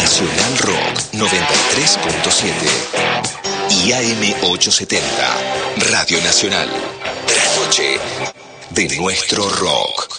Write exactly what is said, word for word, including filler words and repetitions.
Nacional Rock noventa y tres punto siete y A M ochocientos setenta, Radio Nacional. La noche de nuestro rock.